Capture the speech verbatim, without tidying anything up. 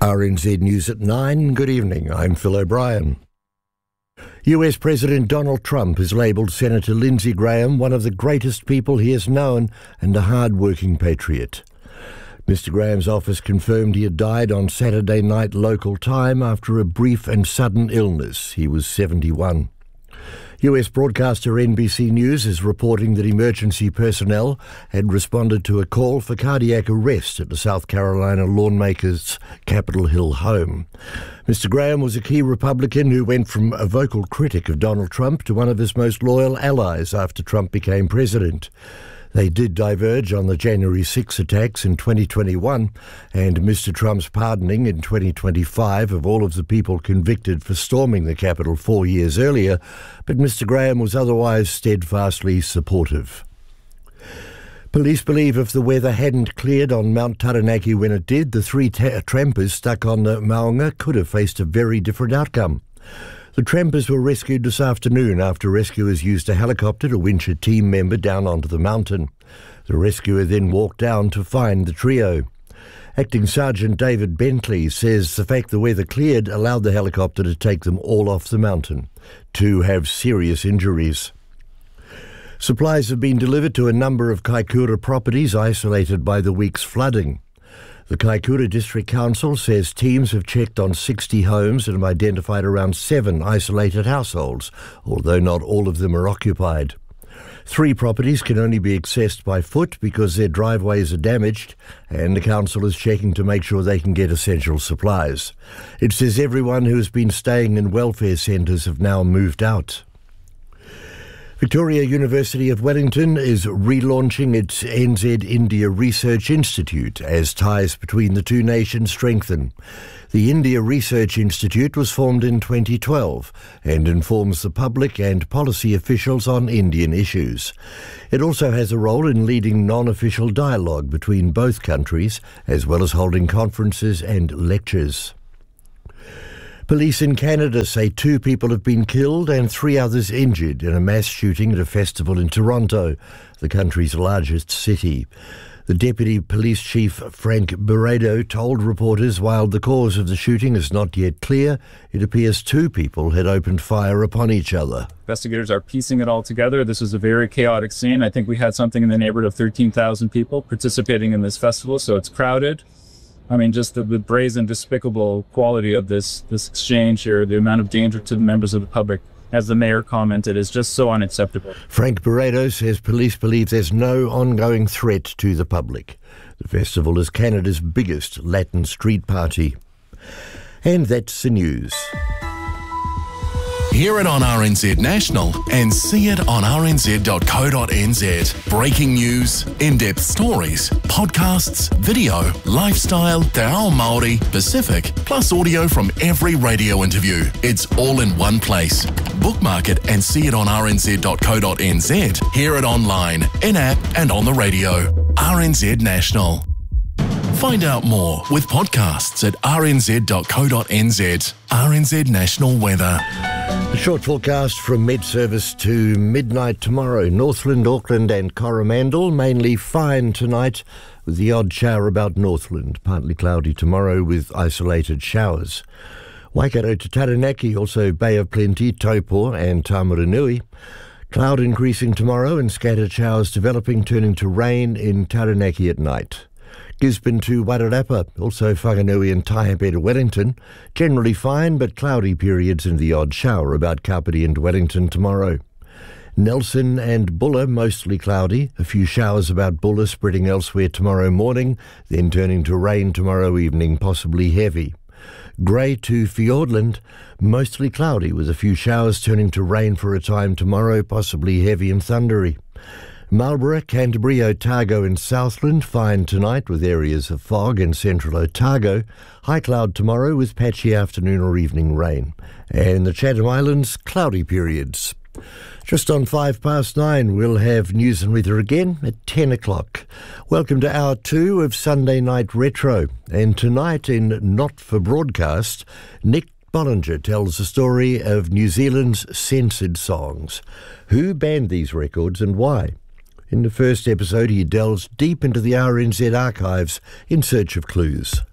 R N Z News at nine. Good evening, I'm Phil O'Brien. U S President Donald Trump has labelled Senator Lindsey Graham one of the greatest people he has known and a hard-working patriot. Mister Graham's office confirmed he had died on Saturday night local time after a brief and sudden illness. He was seventy-one. U S broadcaster N B C News is reporting that emergency personnel had responded to a call for cardiac arrest at the South Carolina lawmaker's Capitol Hill home. Mister Graham was a key Republican who went from a vocal critic of Donald Trump to one of his most loyal allies after Trump became president. They did diverge on the January sixth attacks in twenty twenty-one and Mister Trump's pardoning in twenty twenty-five of all of the people convicted for storming the Capitol four years earlier, but Mister Graham was otherwise steadfastly supportive. Police believe if the weather hadn't cleared on Mount Taranaki when it did, the three ta- trampers stuck on the Maunga could have faced a very different outcome. The trampers were rescued this afternoon after rescuers used a helicopter to winch a team member down onto the mountain. The rescuer then walked down to find the trio. Acting Sergeant David Bentley says the fact the weather cleared allowed the helicopter to take them all off the mountain. Two have serious injuries. Supplies have been delivered to a number of Kaikoura properties isolated by the week's flooding. The Kaikoura District Council says teams have checked on sixty homes and have identified around seven isolated households, although not all of them are occupied. Three properties can only be accessed by foot because their driveways are damaged, and the council is checking to make sure they can get essential supplies. It says everyone who has been staying in welfare centres have now moved out. Victoria University of Wellington is relaunching its N Z India Research Institute as ties between the two nations strengthen. The India Research Institute was formed in twenty twelve and informs the public and policy officials on Indian issues. It also has a role in leading non-official dialogue between both countries, as well as holding conferences and lectures. Police in Canada say two people have been killed and three others injured in a mass shooting at a festival in Toronto, the country's largest city. The Deputy Police Chief Frank Barredo told reporters while the cause of the shooting is not yet clear, it appears two people had opened fire upon each other. Investigators are piecing it all together. This was a very chaotic scene. I think we had something in the neighborhood of thirteen thousand people participating in this festival, so it's crowded. I mean, just the, the brazen, despicable quality of this this exchange here, the amount of danger to the members of the public, as the mayor commented, is just so unacceptable. Frank Barredo says police believe there's no ongoing threat to the public. The festival is Canada's biggest Latin street party. And that's the news. Hear it on R N Z National and see it on r n z dot co dot n z. Breaking news, in-depth stories, podcasts, video, lifestyle, te ao Māori, Pacific, plus audio from every radio interview. It's all in one place. Bookmark it and see it on r n z dot co dot n z. Hear it online, in-app and on the radio. R N Z National. Find out more with podcasts at r n z dot co dot n z. R N Z National Weather. A short forecast from mid-service to midnight tomorrow. Northland, Auckland and Coromandel, mainly fine tonight with the odd shower about Northland. Partly cloudy tomorrow with isolated showers. Waikato to Taranaki, also Bay of Plenty, Taupo and Tamaranui. Cloud increasing tomorrow and scattered showers developing, turning to rain in Taranaki at night. Gisborne to Wairarapa, also Whanganui and Taihape to Wellington. Generally fine, but cloudy periods and the odd shower about Kapiti and Wellington tomorrow. Nelson and Bulla, mostly cloudy. A few showers about Bulla spreading elsewhere tomorrow morning, then turning to rain tomorrow evening, possibly heavy. Grey to Fiordland, mostly cloudy with a few showers turning to rain for a time tomorrow, possibly heavy and thundery. Marlborough, Canterbury, Otago and Southland, fine tonight with areas of fog in central Otago. High cloud tomorrow with patchy afternoon or evening rain. And the Chatham Islands, cloudy periods. Just on five past nine, we'll have news and weather again at ten o'clock. Welcome to hour two of Sunday Night Retro. And tonight in Not For Broadcast, Nick Bollinger tells the story of New Zealand's censored songs. Who banned these records and why? In the first episode, he delves deep into the R N Z archives in search of clues.